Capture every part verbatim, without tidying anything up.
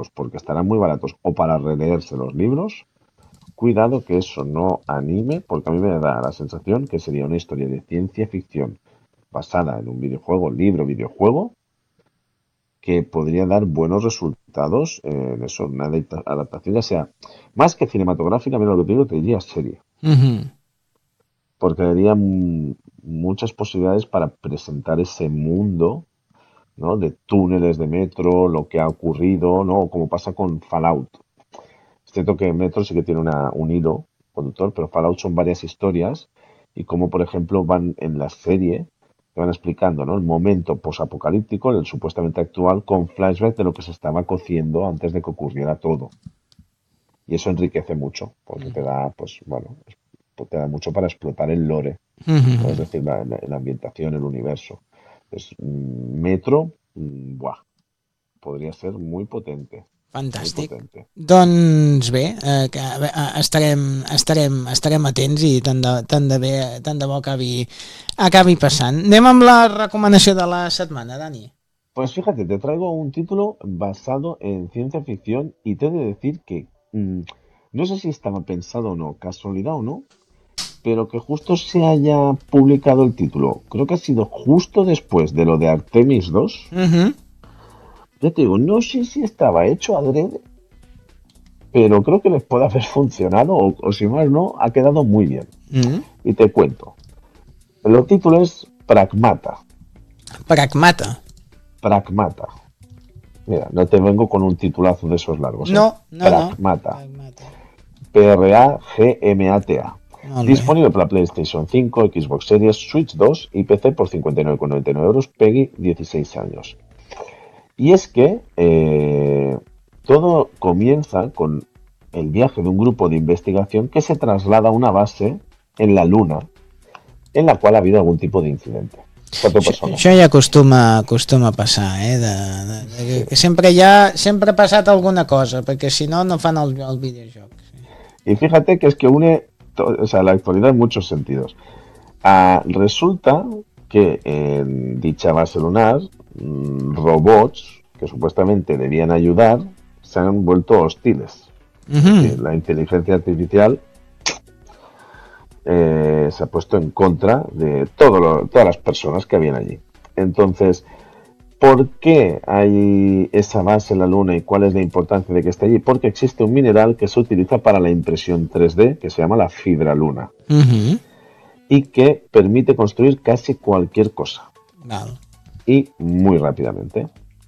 libros porque estarán muy baratos o para releerse los libros, cuidado que eso no anime, porque a mí me da la sensación que sería una historia de ciencia ficción basada en un videojuego, libro, videojuego, que podría dar buenos resultados en eso, una adapta- adaptación, ya sea más que cinematográfica, mira lo que te digo, te diría serie, Ujú. porque daría mm, muchas posibilidades para presentar ese mundo, ¿no? De túneles de metro, lo que ha ocurrido, ¿no? Como pasa con Fallout. Es cierto que Metro sí que tiene una, un hilo conductor, pero Fallout son varias historias y como por ejemplo van en la serie, te van explicando, ¿no? El momento posapocalíptico, el supuestamente actual, con flashbacks de lo que se estaba cociendo antes de que ocurriera todo. Y eso enriquece mucho, porque te da, pues bueno, pues, te da mucho para explotar el lore, ¿no? Es Ujú. decir, la, la- la ambientación, el universo. Entonces, mm, Metro, mm, buah, podría ser muy potente, muy Fantàstic. potente. Doncs bé, eh, que, eh, estarem, estarem, estarem atents i tant de, tant de, bé, tant de bo acabi, acabi passant. Anem amb la recomanació de la setmana, Dani. Pues fíjate, te traigo un título basado en ciencia ficción y te he de decir que mm, no sé si estaba pensado o no, casualidad o no, pero que justo se haya publicado el título. Creo que ha sido justo después de lo de Artemis dos. Uh-huh. Ya te digo, no sé si estaba hecho adrede, pero creo que les puede haber funcionado o, o si más no, ha quedado muy bien. Mm. Y te cuento. El título es Pragmata. Pragmata. Pragmata. Mira, no te vengo con un titulazo de esos largos, ¿eh? No, no, no. Pragmata. Pragmata. P-R-A-G-M-A-T-A. Molt bé. Disponible para PlayStation cinco, Xbox Series, Switch dos y P C por cincuenta y nueve con noventa y nueve euros, PEGI dieciséis años. Y es que eh, todo comienza con el viaje de un grupo de investigación que se traslada a una base en la Luna, en la cual ha habido algún tipo de incidente. Cuatro Això, això personajes. ja acostuma, acostuma a passar, eh? De, de, de, Sí. que sempre hi ha, sempre ha passat alguna cosa, perquè si no, no fan el, el videojoc. Y fíjate que es que une to- o sea, la actualidad en muchos sentidos. Ah, resulta que en dicha base lunar, mm, robots que supuestamente debían ayudar se han vuelto hostiles. Uh Es -huh. decir, la inteligencia artificial eh, se ha puesto en contra de todo lo- todas las personas que habían allí. Entonces, ¿por qué hay esa base en la Luna y cuál es la importancia de que esté allí? Porque existe un mineral que se utiliza para la impresión tres D que se llama la fibra luna Uh -huh. y que permite construir casi cualquier cosa Val. y muy rápidamente.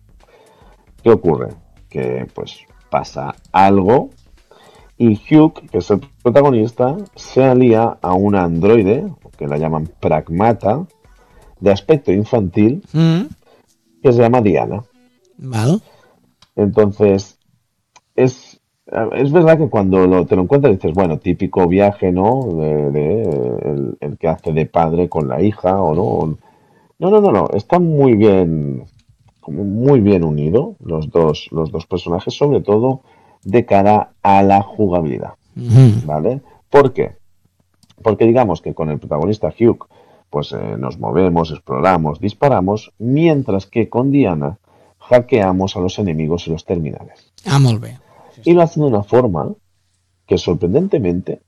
¿Qué ocurre? Que pues pasa algo y Hugh, que es el protagonista, se alía a un androide, que la llaman Pragmata, de aspecto infantil, Uh -huh. que se llama Diana. Val. Entonces, es, es verdad que cuando lo- te lo encuentras dices, bueno, típico viaje, ¿no? De, de, eh, el, el que hace de padre con la hija, o no. No, no, no, no. Está muy bien, como muy bien unido los dos, los dos personajes, sobre todo de cara a la jugabilidad, Uh -huh. ¿vale? ¿Por qué? Porque digamos que con el protagonista Hugh, pues eh, nos movemos, exploramos, disparamos, mientras que con Diana hackeamos a los enemigos y los terminales. Ah, molt bé. Sí, Y sí. lo hacen de una forma que sorprendentemente,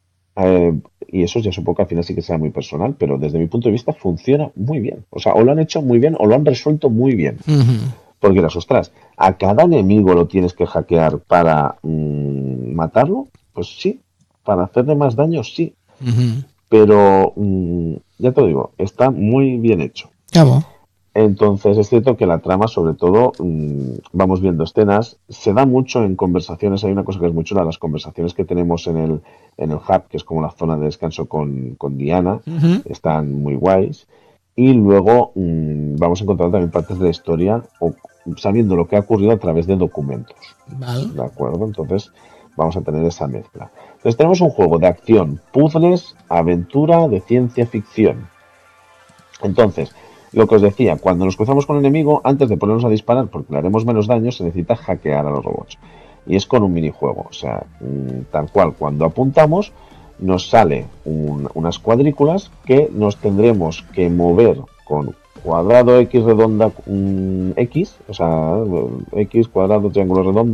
eh, y eso ya supongo que al final sí que sea muy personal, pero desde mi punto de vista funciona muy bien. O sea, o lo han hecho muy bien o lo han resuelto muy bien. Uh -huh. Porque dirás, ostras, ¿a cada enemigo lo tienes que hackear para mm, matarlo? Pues sí, para hacerle más daño, sí. Uh -huh. Pero mm, ya te lo digo, está muy bien hecho. Que bo. Entonces es cierto que la trama, sobre todo, mmm, vamos viendo escenas, se da mucho en conversaciones. Hay una cosa que es muy chula, las conversaciones que tenemos en el, en el hub, que es como la zona de descanso con, con Diana, Uh -huh. están muy guays. Y luego mmm, vamos encontrando también partes de la historia o sabiendo lo que ha ocurrido a través de documentos. Val. ¿De acuerdo? Entonces vamos a tener esa mezcla. Entonces tenemos un juego de acción, puzzles, aventura, de ciencia ficción. Entonces, lo que os decía, cuando nos cruzamos con el enemigo, antes de ponernos a disparar, porque le haremos menos daño, se necesita hackear a los robots. Y es con un minijuego. O sea, mmm, tal cual, cuando apuntamos, nos sale un, unas cuadrículas que nos tendremos que mover con cuadrado X redonda mmm, X, o sea, X cuadrado triángulo redonda